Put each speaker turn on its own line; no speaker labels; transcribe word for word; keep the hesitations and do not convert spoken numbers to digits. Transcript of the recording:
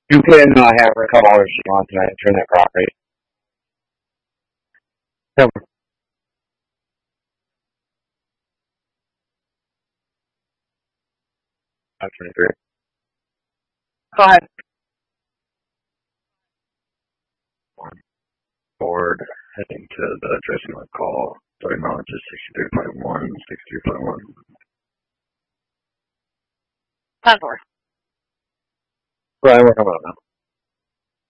You can uh, have her call her if she wants tonight and turn that property. Yep. five twenty-three. Go ahead. Forward, heading to the address you want to call. Sorry, no, just sixty-three point one, sixty-three point one. ten four. Right, we're coming up now.